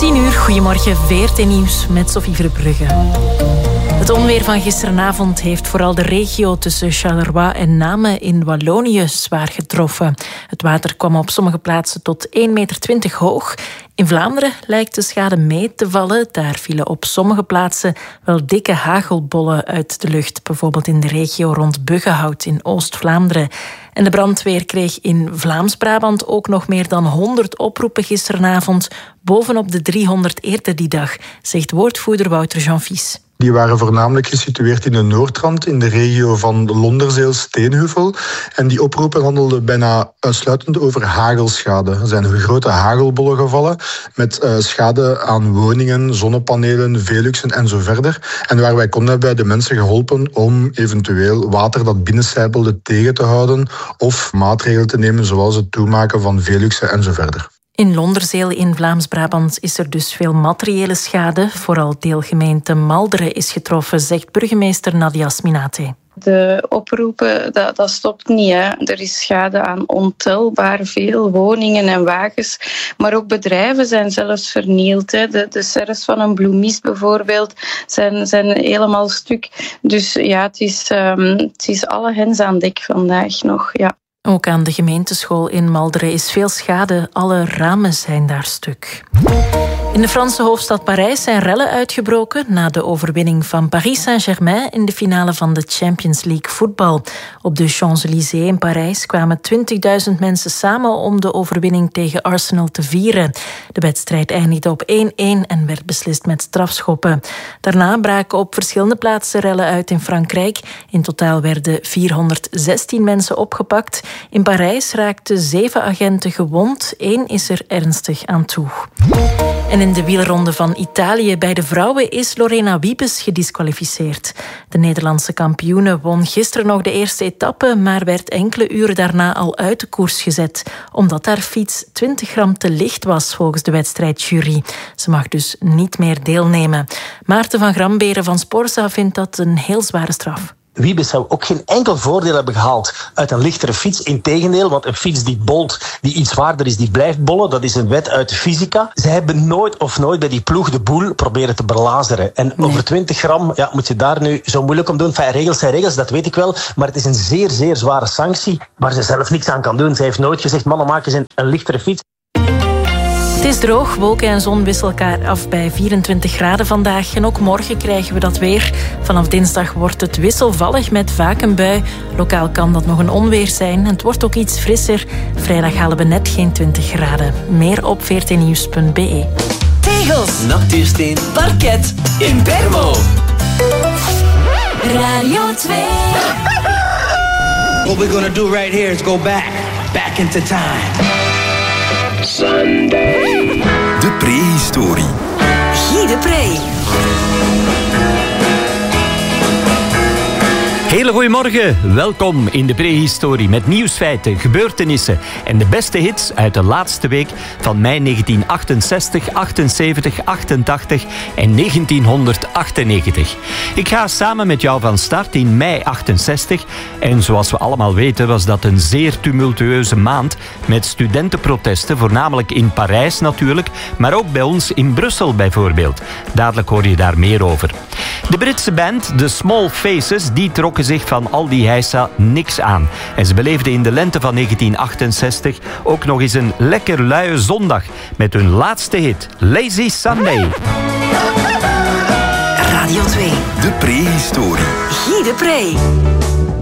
10:00, goedemorgen, VRT Nieuws met Sophie Verbrugge. Het onweer van gisteravond heeft vooral de regio tussen Charleroi en Namen in Wallonië zwaar getroffen. Het water kwam op sommige plaatsen tot 1,20 meter hoog. In Vlaanderen lijkt de schade mee te vallen. Daar vielen op sommige plaatsen wel dikke hagelbollen uit de lucht. Bijvoorbeeld in de regio rond Buggenhout in Oost-Vlaanderen. En de brandweer kreeg in Vlaams-Brabant ook nog meer dan 100 oproepen gisteravond. Bovenop de 300 eerder die dag, zegt woordvoerder Wouter Jean-Vies. Die waren voornamelijk gesitueerd in de Noordrand, in de regio van Londerzeel-Steenheuvel. En die oproepen handelden bijna uitsluitend over hagelschade. Er zijn grote hagelbollen gevallen met schade aan woningen, zonnepanelen, veluxen en zo verder. En waar wij konden hebben wij de mensen geholpen om eventueel water dat binnencijpelde tegen te houden of maatregelen te nemen zoals het toemaken van veluxen en zo verder. In Londerzeel in Vlaams-Brabant is er dus veel materiële schade. Vooral deelgemeente Malderen is getroffen, zegt burgemeester Nadia Sminaté. De oproepen, dat stopt niet. Hè. Er is schade aan ontelbaar veel woningen en wagens. Maar ook bedrijven zijn zelfs vernield. Hè. De serres van een bloemist bijvoorbeeld zijn helemaal stuk. Dus ja, het is alle hens aan dek vandaag nog, ja. Ook aan de gemeenteschool in Malderen is veel schade. Alle ramen zijn daar stuk. In de Franse hoofdstad Parijs zijn rellen uitgebroken na de overwinning van Paris Saint-Germain in de finale van de Champions League voetbal. Op de Champs-Élysées in Parijs kwamen 20.000 mensen samen om de overwinning tegen Arsenal te vieren. De wedstrijd eindigde op 1-1 en werd beslist met strafschoppen. Daarna braken op verschillende plaatsen rellen uit in Frankrijk. In totaal werden 416 mensen opgepakt. In Parijs raakten 7 agenten gewond. 1 is er ernstig aan toe. En in de wielronde van Italië bij de vrouwen is Lorena Wiebes gedisqualificeerd. De Nederlandse kampioene won gisteren nog de eerste etappe, maar werd enkele uren daarna al uit de koers gezet, omdat haar fiets 20 gram te licht was volgens de wedstrijdjury. Ze mag dus niet meer deelnemen. Maarten van Gramberen van Sporza vindt dat een heel zware straf. Wiebes zou ook geen enkel voordeel hebben gehaald uit een lichtere fiets. Integendeel, want een fiets die bolt, die iets zwaarder is, die blijft bollen. Dat is een wet uit de fysica. Ze hebben nooit bij die ploeg de boel proberen te belazeren. En over 20 gram moet je daar nu zo moeilijk om doen. Enfin, regels zijn regels, dat weet ik wel. Maar het is een zeer, zeer zware sanctie waar ze zelf niks aan kan doen. Ze heeft nooit gezegd, mannen, maak eens een lichtere fiets. Het is droog, wolken en zon wisselen elkaar af bij 24 graden vandaag. En ook morgen krijgen we dat weer. Vanaf dinsdag wordt het wisselvallig met vaak een bui. Lokaal kan dat nog een onweer zijn. En het wordt ook iets frisser. Vrijdag halen we net geen 20 graden. Meer op vrtnieuws.be. Tegels, natuursteen, parket, in Bermo. Radio 2. What we're gonna do right here is go back into time. Sunday. De prehistorie. Guy de Pre. Hele goeiemorgen, welkom in de prehistorie met nieuwsfeiten, gebeurtenissen en de beste hits uit de laatste week van mei 1968, 78, 88 en 1998. Ik ga samen met jou van start in mei 68 en zoals we allemaal weten was dat een zeer tumultueuze maand met studentenprotesten, voornamelijk in Parijs natuurlijk, maar ook bij ons in Brussel bijvoorbeeld. Dadelijk hoor je daar meer over. De Britse band The Small Faces die trokken zich van al die heisa niks aan. En ze beleefden in de lente van 1968 ook nog eens een lekker luie zondag met hun laatste hit, Lazy Sunday. Radio 2. De prehistorie. Guy de Pre.